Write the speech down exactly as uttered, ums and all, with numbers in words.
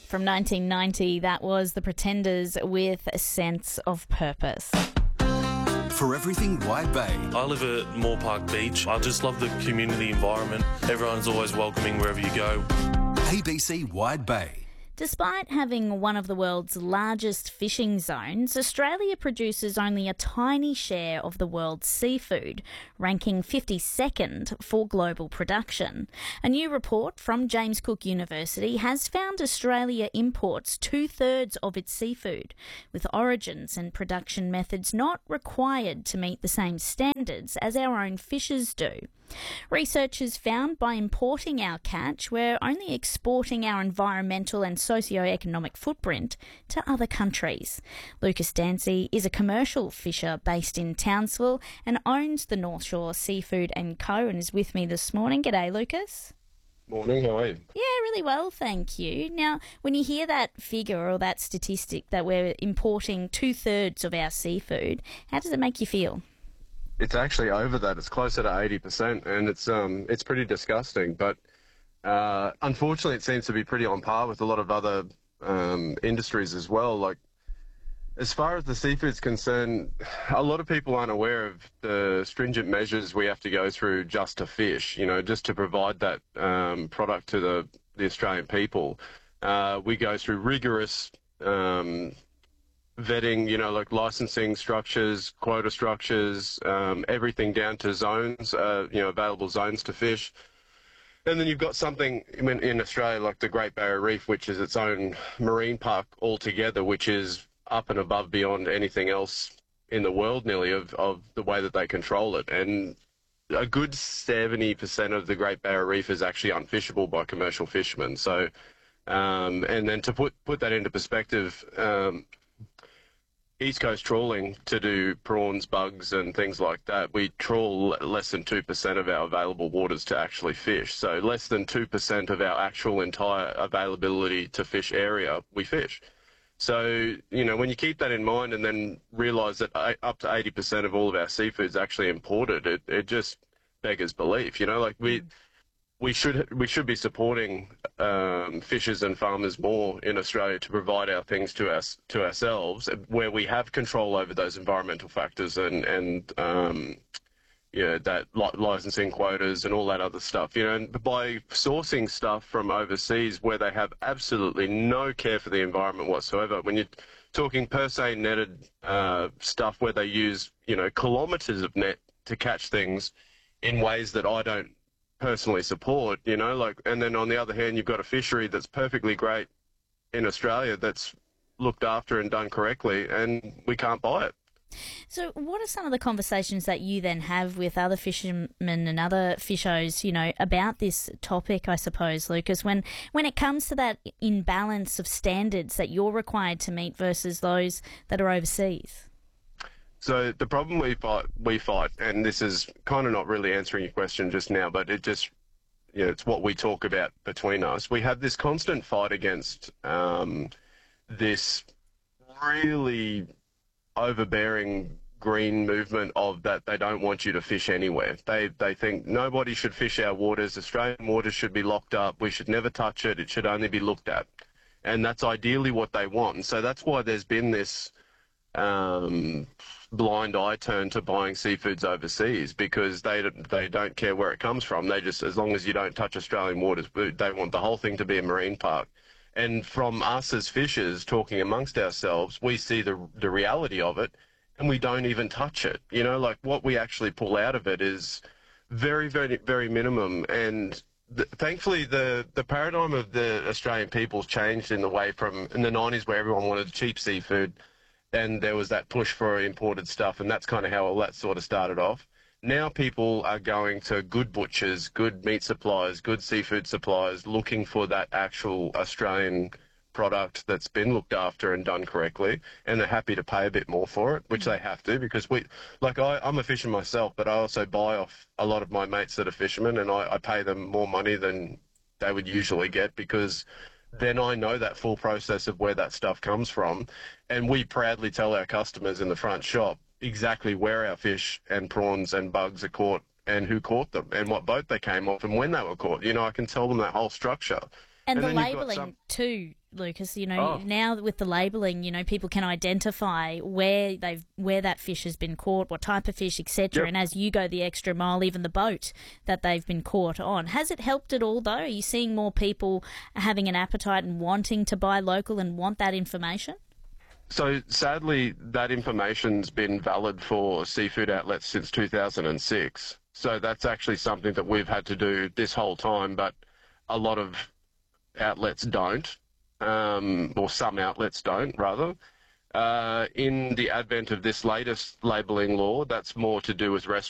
From nineteen ninety, that was The Pretenders with A Sense of Purpose. For everything Wide Bay. I live at Moore Park Beach. I just love the community environment. Everyone's always welcoming wherever you go. A B C Wide Bay. Despite having one of the world's largest fishing zones, Australia produces only a tiny share of the world's seafood, ranking fifty-second for global production. A new report from James Cook University has found Australia imports two-thirds of its seafood, with origins and production methods not required to meet the same standards as our own fishers do. Researchers found by importing our catch, we're only exporting our environmental and socio-economic footprint to other countries. Lucas Dancy is a commercial fisher based in Townsville and owns the North Shore Seafood and Co and is with me this morning. G'day, Lucas. Morning, how are you? Yeah, really well, thank you. Now, when you hear that figure or that statistic that we're importing two-thirds of our seafood, how does it make you feel? It's actually over that. It's closer to eighty percent, and it's um it's pretty disgusting. But uh, unfortunately, it seems to be pretty on par with a lot of other um, industries as well. Like, as far as the seafood's concerned, a lot of people aren't aware of the stringent measures we have to go through just to fish. You know, just to provide that um, product to the the Australian people. Uh, we go through rigorous Um, vetting, you know, like licensing structures, quota structures, um, everything down to zones, uh, you know, available zones to fish. And then you've got something in, in Australia like the Great Barrier Reef, which is its own marine park altogether, which is up and above beyond anything else in the world nearly of, of the way that they control it. And a good seventy percent of the Great Barrier Reef is actually unfishable by commercial fishermen. So, um, and then to put, put that into perspective, um, East Coast trawling to do prawns, bugs and things like that, we trawl less than two percent of our available waters to actually fish. So less than two percent of our actual entire availability to fish area, we fish. So, you know, when you keep that in mind and then realise that up to eighty percent of all of our seafood is actually imported, it, it just beggars belief, you know, like we... We should we should be supporting um, fishers and farmers more in Australia to provide our things to us to ourselves, where we have control over those environmental factors and and um, yeah that li- licensing quotas and all that other stuff. You know, and by sourcing stuff from overseas where they have absolutely no care for the environment whatsoever. When you're talking per se netted uh, stuff where they use you know kilometres of net to catch things in ways that I don't personally support, you know, like, and then on the other hand, you've got a fishery that's perfectly great in Australia that's looked after and done correctly, and we can't buy it. So what are some of the conversations that you then have with other fishermen and other fishers, you know, about this topic, I suppose, Lucas, when, when it comes to that imbalance of standards that you're required to meet versus those that are overseas? So the problem we fight, we fight, and this is kind of not really answering your question just now, but it just, you know, it's what we talk about between us. We have this constant fight against um, this really overbearing green movement of that they don't want you to fish anywhere. They they think nobody should fish our waters. Australian waters should be locked up. We should never touch it. It should only be looked at. And that's ideally what they want. And so that's why there's been this um, blind eye turn to buying seafoods overseas, because they they don't care where it comes from. They just, as long as you don't touch Australian waters, they want the whole thing to be a marine park. And from us as fishers talking amongst ourselves, we see the the reality of it, and we don't even touch it. You know, like what we actually pull out of it is very, very, very minimum. And the, thankfully, the the paradigm of the Australian people's changed in the way from in the nineties where everyone wanted cheap seafood. And there was that push for imported stuff, and that's kind of how all that sort of started off. Now people are going to good butchers, good meat suppliers, good seafood suppliers, looking for that actual Australian product that's been looked after and done correctly, and they're happy to pay a bit more for it, which they have to, because we, like I, I'm a fisherman myself, but I also buy off a lot of my mates that are fishermen, and I, I pay them more money than they would usually get, because then I know that full process of where that stuff comes from. And we proudly tell our customers in the front shop exactly where our fish and prawns and bugs are caught and who caught them and what boat they came off and when they were caught. You know, I can tell them that whole structure. And, And the then you've got labelling some- too, Lucas. You know, Oh. now with the labelling, you know, people can identify where they've where that fish has been caught, what type of fish, et cetera. Yep. And as you go the extra mile, even the boat that they've been caught on. Has it helped at all, though? Are you seeing more people having an appetite and wanting to buy local and want that information? So sadly, that information's been valid for seafood outlets since two thousand six. So that's actually something that we've had to do this whole time, but a lot of outlets don't, um, or some outlets don't, rather. Uh, in the advent of this latest labelling law, that's more to do with restaurants.